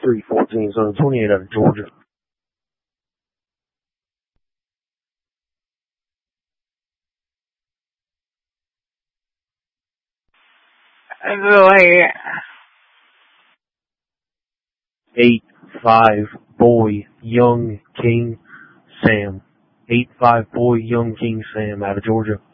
23-14, San Antonio out of Georgia. Go ahead. 8-5 boy, Young King Sam. 8-5 boy, Young King Sam out of Georgia.